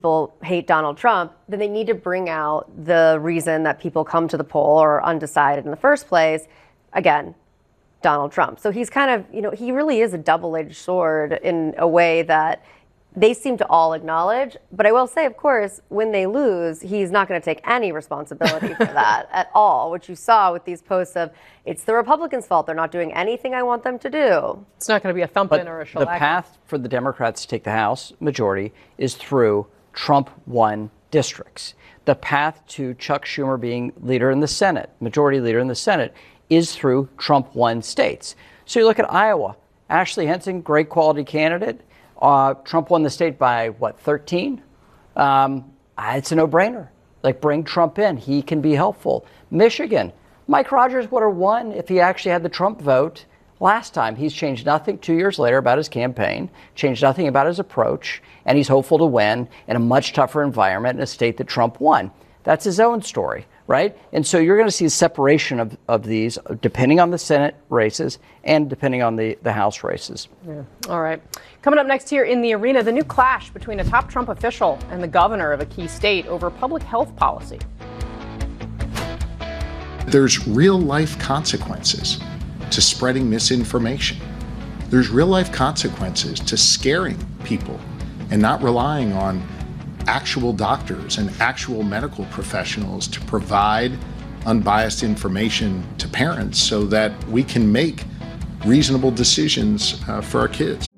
people hate Donald Trump, then they need to bring out the reason that people come to the poll or are undecided in the first place. Again, Donald Trump. So he's kind of, he really is a double-edged sword in a way that they seem to all acknowledge. But I will say, of course, when they lose, he's not going to take any responsibility for that at all, which you saw with these posts of, it's the Republicans' fault. They're not doing anything I want them to do. It's not going to be a thumping or a shellac. The path for the Democrats to take the House majority is through Trump-won districts. The path to Chuck Schumer being leader in the Senate, majority leader in the Senate, is through Trump-won states. So you look at Iowa. Ashley Henson, great quality candidate. Trump won the state by, 13? It's a no-brainer. Bring Trump in. He can be helpful. Michigan, Mike Rogers would have won if he actually had the Trump vote last time. He's changed nothing 2 years later about his campaign, changed nothing about his approach, and he's hopeful to win in a much tougher environment in a state that Trump won. That's his own story, right? And so you're going to see a separation of these depending on the Senate races and depending on the House races. Yeah. All right. Coming up next here in the arena, the new clash between a top Trump official and the governor of a key state over public health policy. There's real-life consequences to spreading misinformation. There's real-life consequences to scaring people and not relying on actual doctors and actual medical professionals to provide unbiased information to parents so that we can make reasonable decisions for our kids.